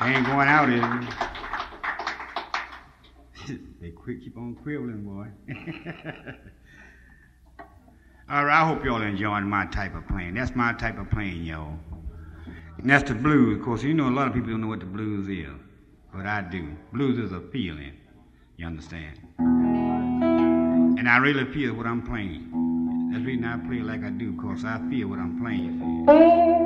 They ain't going out, is it? They keep on quibbling, boy. All right, I hope y'all enjoying my type of playing. That's my type of playing, y'all. And that's the blues. Of course, you know a lot of people don't know what the blues is, but I do. Blues is a feeling, you understand? And I really feel what I'm playing. That's the reason I play like I do, because I feel what I'm playing, you see.